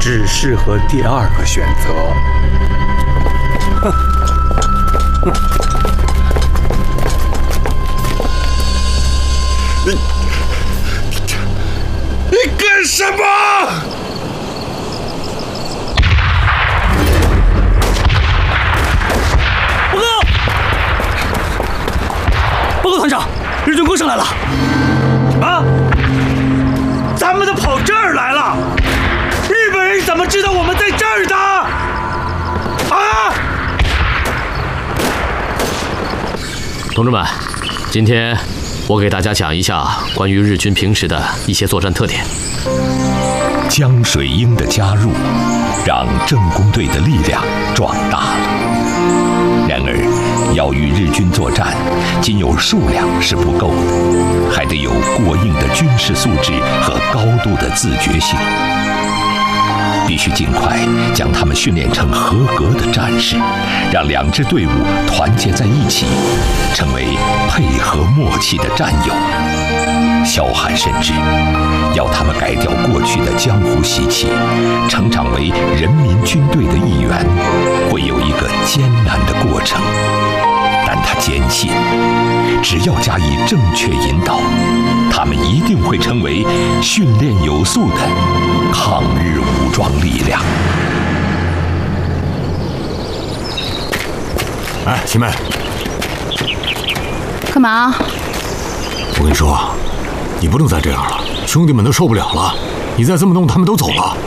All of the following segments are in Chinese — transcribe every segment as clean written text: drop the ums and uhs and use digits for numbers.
只适合第二个选择。 你干什么？ 报告团长，日军攻上来了！啊！咱们都跑这儿来了，日本人怎么知道我们在这儿的？啊！ 同志们，今天我给大家讲一下关于日军平时的一些作战特点。 江水英的加入，让政工队的力量壮大了。然而，要与日军作战，仅有数量是不够的，还得有过硬的军事素质和高度的自觉性。必须尽快将他们训练成合格的战士，让两支队伍团结在一起，成为配合默契的战友。萧汉深知，要他们改掉过去的江湖习气，成长为人民军队的一员，会有一个艰难的过程。但他坚信，只要加以正确引导，他们一定会成为训练有素的抗日武装力量。 哎，七妹， 干嘛？ 我跟你说，你不能再这样了，兄弟们都受不了了。你再这么弄，他们都走了。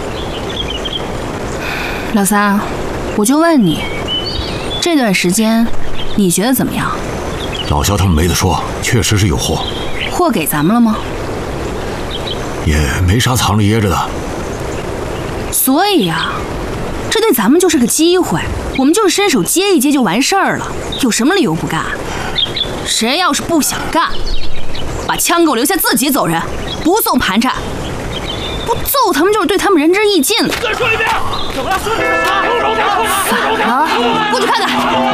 老三，我就问你，这段时间你觉得怎么样？ 老肖他们没得说，确实是有货。 货给咱们了吗？ 也没啥藏着掖着的。 所以啊，这对咱们就是个机会，我们就是伸手接一接就完事儿了，有什么理由不干？谁要是不想干，把枪给我留下，自己走人，不送盘缠。不揍他们就是对他们仁至义尽了。 再说一遍，怎么了？说什么？ 反了，过去看看。